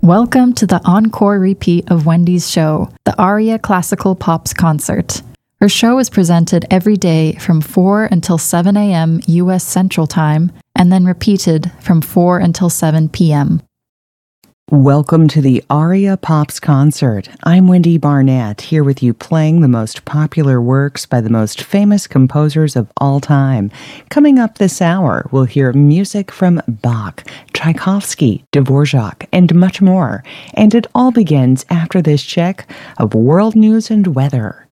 Welcome to the encore repeat of Wendy's show, the Aria Classical Pops Concert. Her show is presented every day from 4 until 7 a.m. U.S. Central Time, and then repeated from 4 until 7 p.m. Welcome to the Aria Pops Concert. I'm Wendy Barnett, here with you playing the most popular works by the most famous composers of all time. Coming up this hour, we'll hear music from Bach, Tchaikovsky, Dvorak, and much more. And it all begins after this check of world news and weather.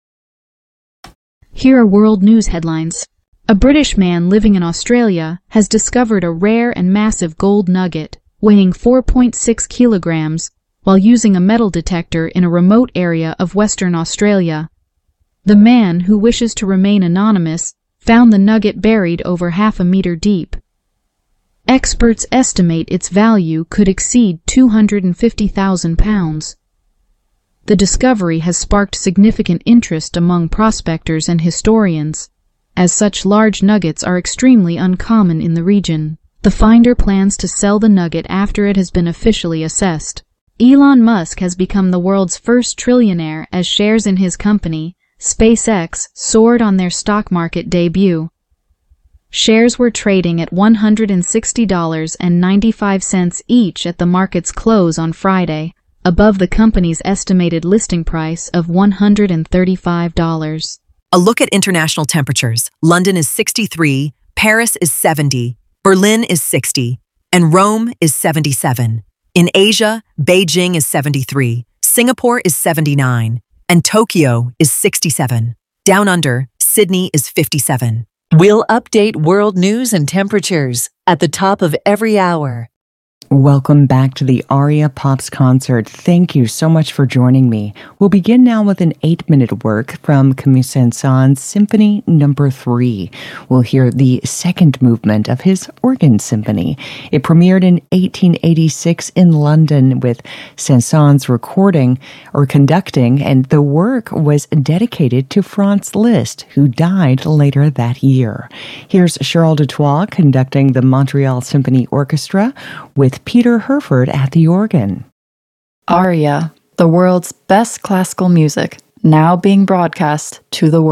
Here are world news headlines. A British man living in Australia has discovered a rare and massive gold nugget weighing 4.6 kilograms while using a metal detector in a remote area of Western Australia. The man, who wishes to remain anonymous, found the nugget buried over half a meter deep. Experts estimate its value could exceed £250,000. The discovery has sparked significant interest among prospectors and historians, as such large nuggets are extremely uncommon in the region. The finder plans to sell the nugget after it has been officially assessed. Elon Musk has become the world's first trillionaire as shares in his company, SpaceX, soared on their stock market debut. Shares were trading at $160.95 each at the market's close on Friday, above the company's estimated listing price of $135. A look at international temperatures. London is 63, Paris is 70, Berlin is 60, and Rome is 77. In Asia, Beijing is 73, Singapore is 79, and Tokyo is 67. Down under, Sydney is 57. We'll update world news and temperatures at the top of every hour. Welcome back to the Aria Pops Concert. Thank you so much for joining me. We'll begin now with an 8-minute work from Camille Saint-Saëns' Symphony No. 3. We'll hear the second movement of his Organ Symphony. It premiered in 1886 in London with Saint-Saëns conducting, and the work was dedicated to Franz Liszt, who died later that year. Here's Charles Dutoit conducting the Montreal Symphony Orchestra with Peter Herford at the organ. Aria, the world's best classical music, now being broadcast to the world.